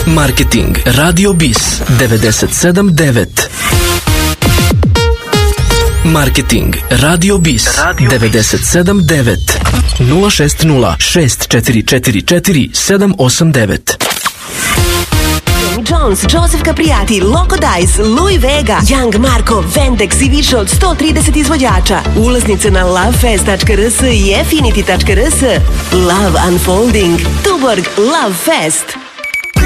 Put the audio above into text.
Marketing Radio Bis 97.9. Marketing Radio Bis 97.9 060 6444 789. Jones, Joseph Capriati, Loco Dice, Louis Vega, Young Marko, Vendex i više od 130 izvođača. Ulaznice na lovefest.rs i affinity.rs. Love Unfolding, Tuborg Love Fest.